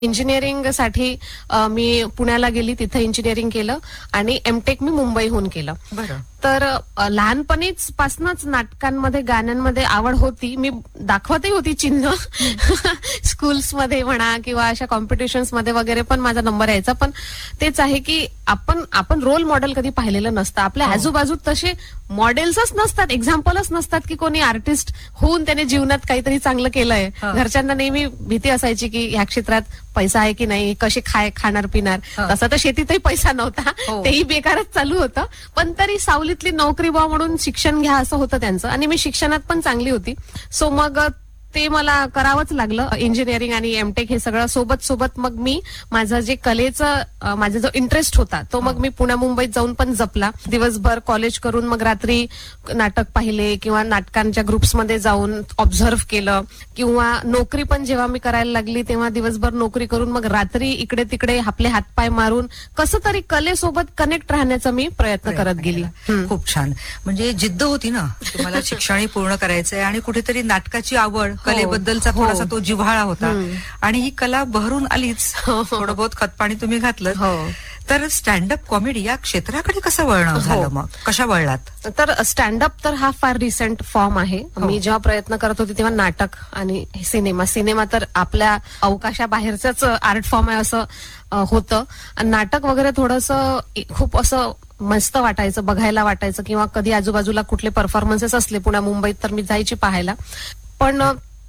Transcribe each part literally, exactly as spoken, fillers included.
Engineering साठी अ, मी पुण्याला गेली, तिथं इंजिनिअरिंग केलं आणि एमटेक मी मुंबईहून केलं. बरं. तर अ, लहानपणीच पासूनच नाटकांमध्ये, गाण्यांमध्ये आवड होती. मी दाखवतही होती चिन्ह स्कूल्समध्ये म्हणा किंवा अशा कॉम्पिटिशन्स मध्ये वगैरे पण माझा नंबर यायचा. पण तेच आहे की आपण आपण रोल मॉडेल कधी पाहिलेलं नसतं. आपल्या हो. आजूबाजूत तसे मॉडेल्सच नसतात, एक्झाम्पलच नसतात की कोणी आर्टिस्ट होऊन त्याने जीवनात काहीतरी चांगलं केलंय. हा. घरच्यांना नेहमी भीती असायची की ह्या क्षेत्रात पैसा आहे की नाही, कसे खाय खाणार पिणार. हा. तसं तर शेतीतही पैसा नव्हता, हो. तेही बेकारच चालू होतं. पण तरी सावलीतली नोकरी बा म्हणून शिक्षण घ्या असं होतं त्यांचं, आणि मी शिक्षणात पण चांगली होती. सो मग ते मला करावंच लागलं. इंजिनिअरिंग आणि एमटेक हे सगळं सोबत सोबत मग मी माझं जे कलेचं अ, माझा जो इंटरेस्ट होता तो मग मी पुण्या मुंबईत जाऊन पण जपला. दिवसभर कॉलेज करून मग रात्री नाटक पाहिले किंवा नाटकांच्या ग्रुप्समध्ये जाऊन ऑब्झर्व्ह केलं, किंवा नोकरी पण जेव्हा मी करायला लागली तेव्हा दिवसभर नोकरी करून मग रात्री इकडे तिकडे आपले हातपाय मारून कसं तरी कलेसोबत कनेक्ट राहण्याचा मी प्रयत्न करत गेली. हम्म. खूप छान. म्हणजे जिद्द होती ना तुम्हाला शिक्षणही पूर्ण करायचंय आणि कुठेतरी नाटकाची आवड, कलेबद्दलचा हो. थोडासा तो जिव्हाळा होता हम्म. आणि ही कला बहरून आलीच. हो. थोडं बहुत खतपाणी तुम्ही घातलं. हो. तर स्टँडअप कॉमेडी या क्षेत्राकडे कसं वळणं झालं, मग कशा वळलात? तर स्टँडअप तर हा फार रिसेंट फॉर्म आहे. हो. मी जेव्हा प्रयत्न करत होते तेव्हा नाटक आणि सिनेमा सिनेमा तर आपल्या अवकाशाबाहेरच आर्ट फॉर्म आहे असं अ, होतं. आणि नाटक वगैरे थोडंसं खूप असं मस्त वाटायचं, बघायला वाटायचं, किंवा कधी आजूबाजूला कुठले परफॉर्मन्सेस असले पुण्या मुंबईत तर मी जायची पाहायला. पण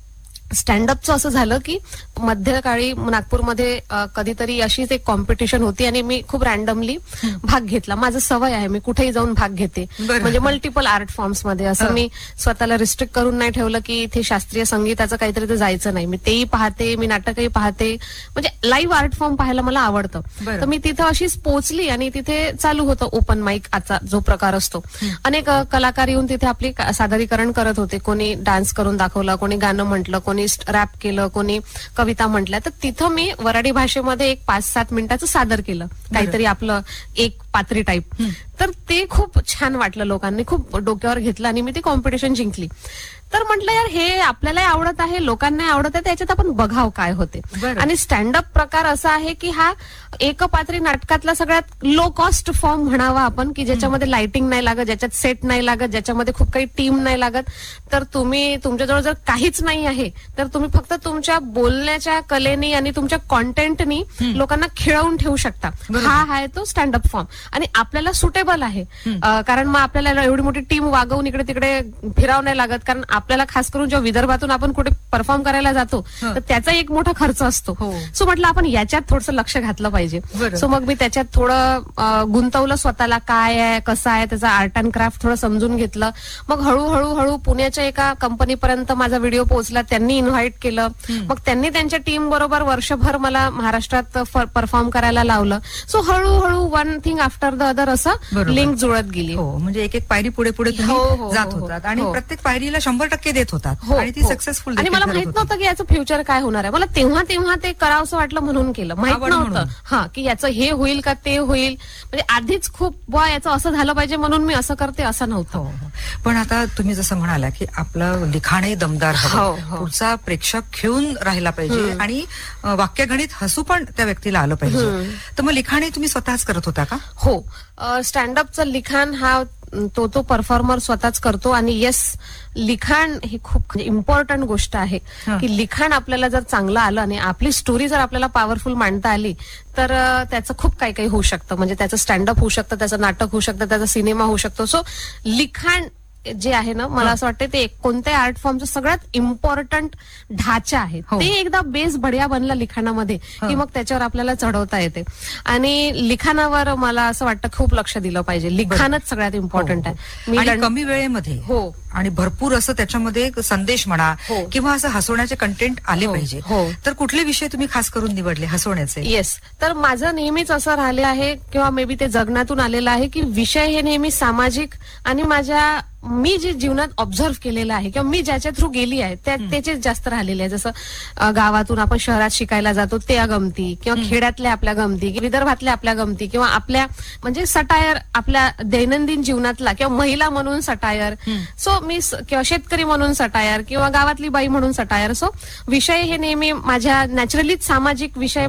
स्टँडअपचं असं झालं की मध्यकाळी नागपूरमध्ये अ, कधीतरी अशीच एक कॉम्पिटिशन होती आणि मी खूप रॅन्डमली भाग घेतला. माझं सवय आहे, मी कुठेही जाऊन भाग घेते. बरं. म्हणजे मल्टिपल आर्ट फॉर्म्स मध्ये असं हं. मी स्वतःला रिस्ट्रिक्ट करून नाही ठेवलं की इथे शास्त्रीय संगीताचं काहीतरी तर जायचं नाही. मी तेही पाहते, मी नाटकही पाहते, म्हणजे लाईव्ह आर्ट फॉर्म पाहायला मला आवडतं. बरं. तर मी तिथं अशीच पोहोचली आणि तिथे चालू होतं ओपन माईक आचा जो प्रकार असतो. अनेक अ, कलाकार येऊन तिथे आपली का- सादरीकरण करत होते. कोणी डान्स करून दाखवला, कोणी गाणं म्हटलं, कोणी रॅप केलं, कोणी कविता म्हटल्या. तर तिथं मी वराडी भाषेमध्ये एक पाच सात मिनिटाचं सादर केलं, काहीतरी आपलं एक पात्री टाईप. तर ते खूप छान वाटलं, लोकांनी खूप डोक्यावर घेतलं आणि मी ती कॉम्पिटिशन जिंकली. तर म्हटलं यार हे आपल्यालाही आवडत आहे, लोकांनाही आवडत आहे, त्याच्यात आपण बघाव काय होते. बरं. आणि स्टँडअप प्रकार असा आहे की हा एकपात्री नाटकातला सगळ्यात लो कॉस्ट फॉर्म म्हणावा आपण, की ज्याच्यामध्ये लाइटिंग नाही लागत, ज्याच्यात सेट नाही लागत, ज्याच्यामध्ये खूप काही टीम नाही लागत. तर तुम्ही तुमच्याजवळ जर काहीच नाही आहे तर तुम्ही फक्त तुमच्या बोलण्याच्या कलेनी आणि तुमच्या कॉन्टेंटनी लोकांना खिळवून ठेवू शकता. बरोबर. हा आहे तो स्टँडअप फॉर्म आणि आपल्याला सुटेबल आहे. अ, कारण मग आपल्याला एवढी मोठी टीम वागवून इकडे तिकडे फिराव नाही लागत. कारण आपल्याला खास करून जेव्हा विदर्भातून आपण कुठे परफॉर्म करायला जातो हं. तर त्याचा एक मोठा खर्च असतो. हो. सो म्हटलं आपण याच्यात थोडंसं लक्ष घातलं पाहिजे. बरं. सो मग मी त्याच्यात थोडं अ, गुंतवलं स्वतःला, काय आहे कसं आहे त्याचा आर्ट अँड क्राफ्ट थोडं समजून घेतलं. मग हळूहळू हळू पुण्याच्या एका कंपनीपर्यंत माझा व्हिडिओ पोहोचला. त्यांनी इन्व्हाइट केलं. मग त्यांनी त्यांच्या टीम बरोबर वर्षभर मला महाराष्ट्रात परफॉर्म करायला लावलं. सो हळूहळू one thing after the other असं बरोबर. लिंक जुळत गेली. हो, म्हणजे एक एक पायरी पुढे पुढे हो, हो, तुम्ही हो, जात हो. होतात आणि हो. प्रत्येक पायरीला शंभर टक्के देत होतात हो, आणि ती हो. सक्सेसफुल आणि मला माहित नव्हतं की याचं फ्युचर काय होणार आहे. मला तेव्हा तेव्हा ते करावंसं वाटलं म्हणून केलं, माहित आवड नव्हतं म्हणून. हा की याचं हे होईल का ते होईल. म्हणजे आधीच खूप बुवा याचं असं झालं पाहिजे म्हणून मी असं करते असं हो, नव्हतं. हो. पण आता तुम्ही जसं म्हणाला की आपलं लिखाणही दमदार हो, हवं, हो. पुढचा प्रेक्षक खेळून राहिला पाहिजे आणि अ, वाक्यगणित हसू पण त्या व्यक्तीला आलं पाहिजे. तर मग लिखाणही तुम्ही स्वतःच करत होता का? हो, स्टँडअपचं लिखाण हा तो तो परफॉर्मर स्वतःच करतो. आणि येस, लिखाण ही खूप इम्पॉर्टंट गोष्ट आहे. हं. की लिखाण आपल्याला जर चांगलं आलं आणि आपली स्टोरी जर आपल्याला पॉवरफुल मांडता आली तर अ, त्याचं खूप काही काही होऊ शकतं. म्हणजे त्याचं स्टँडअप होऊ शकतं, त्याचं नाटक होऊ शकतं, त्याचा सिनेमा होऊ शकतो. सो लिखाण जे आहे ना, मला असं वाटतं ते कोणत्याही आर्ट फॉर्मचं सगळ्यात इम्पॉर्टंट ढाचा आहे. हो. ते एकदा बेस बढिया बनला लिखाणामध्ये की मग त्याच्यावर आपल्याला चढवता येते. आणि लिखाणावर मला असं वाटतं खूप लक्ष दिलं पाहिजे. लिखाणच सगळ्यात इम्पॉर्टंट हो, आहे. हो. आणि लं- कमी वेळेमध्ये हो. आणि भरपूर असं त्याच्यामध्ये एक संदेश म्हणा हो. किंवा असं हसवण्याचे कंटेंट आले हो, पाहिजे. हो. तर कुठले विषय तुम्ही खास करून निवडले हसवण्याचे? येस, तर माझं नेहमीच असं राहिलं आहे किंवा मे बी ते जगण्यातून आलेलं आहे की विषय हे नेहमी सामाजिक आणि माझ्या मी जे जीवनात ऑब्झर्व्ह केलेलं आहे किंवा मी ज्याच्या थ्रू गेली आहे त्या त्याचेच जास्त राहिलेले आहे. जसं अ, गावातून आपण शहरात शिकायला जातो त्या गमती, किंवा खेड्यातल्या आपल्या गमती, विदर्भातल्या आपल्या गमती, किंवा आपल्या म्हणजे सटायर आपल्या दैनंदिन जीवनातला, किंवा महिला म्हणून सटायर. सो मी स- किंवा शेतकरी म्हणून सटायर, किंवा गावातली बाई म्हणून सटायर. सो विषय हे नेहमी माझ्या नॅचरलीच सामाजिक विषय